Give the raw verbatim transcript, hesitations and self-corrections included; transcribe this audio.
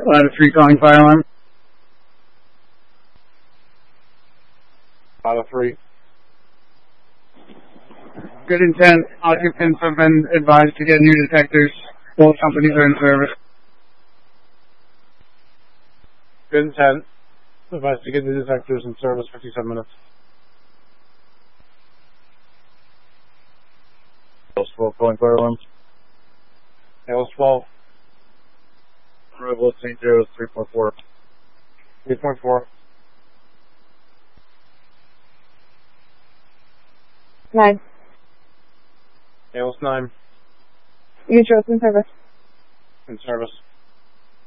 Ladder three calling fire alarm. Ladder three. Good intent. Occupants have been advised to get new detectors. Both companies are in service. Good intent. Advised to get new detectors in service fifty-seven minutes. Hills twelve calling fire alarm. Hills twelve. Arrival at Saint Joe's three point four. three point four. Nine. Hills nine. Utro's in service. In service.